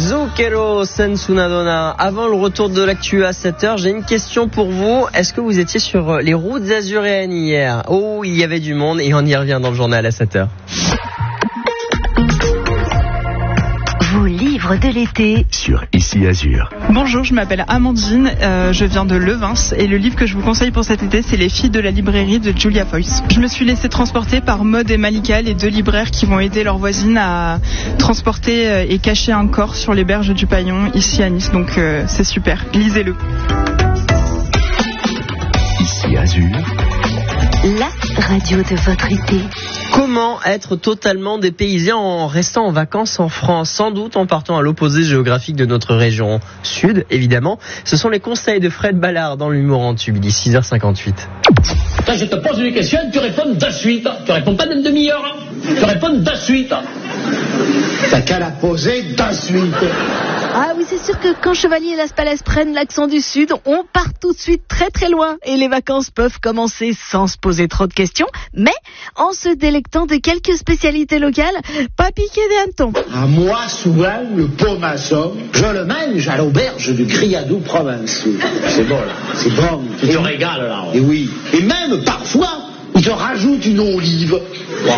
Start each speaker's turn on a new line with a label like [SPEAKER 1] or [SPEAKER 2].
[SPEAKER 1] Zucchero senza una donna. Avant le retour de l'actu à 7h, j'ai une question pour vous. Est-ce que vous étiez sur les routes azuréennes hier? Oh, il y avait du monde et on y revient dans le journal à 7h.
[SPEAKER 2] Vos livres de l'été
[SPEAKER 3] sur Ici Azur.
[SPEAKER 4] Bonjour, je m'appelle Amandine, je viens de Levins et le livre que je vous conseille pour cet été, c'est Les filles de la librairie de Julia Foyce. Je me suis laissée transporter par Maud et Malika, les deux libraires qui vont aider leurs voisines à transporter et cacher un corps sur les berges du Paillon, ici à Nice, donc c'est super, lisez-le.
[SPEAKER 3] Ici Azur,
[SPEAKER 2] la radio de votre été.
[SPEAKER 1] Comment être totalement dépaysé en restant en vacances en France? Sans doute en partant à l'opposé géographique de notre région sud, évidemment. Ce sont les conseils de Fred Ballard dans l'humour en tube. Il est 6h58.
[SPEAKER 5] Quand je te pose une question, tu réponds de suite. Tu réponds pas d'une demi-heure. Tu réponds de suite. T'as qu'à la poser de suite.
[SPEAKER 6] Ah oui, c'est sûr que quand Chevalier et Las Palais prennent l'accent du Sud, on part tout de suite très très loin. Et les vacances peuvent commencer sans se poser trop de questions, mais en se délectant de quelques spécialités locales, pas piqué des hannetons.
[SPEAKER 5] À moi, souvent, le pomasson, je le mange à l'auberge du Criadou provençaux. C'est bon, là. C'est bon. Tu te régales, là. Et oui. Et même, parfois, ils te rajoutent une olive.